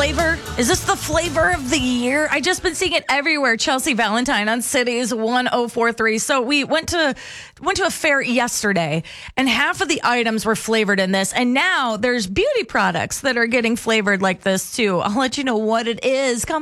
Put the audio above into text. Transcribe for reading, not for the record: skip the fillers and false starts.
flavor? Is this the flavor of the year? I just been seeing it everywhere. Chelsea Valentine on Cities 1043. So we went to a fair yesterday, and half of the items were flavored in this, and now there's beauty products that are getting flavored like this too. I'll let you know what it is coming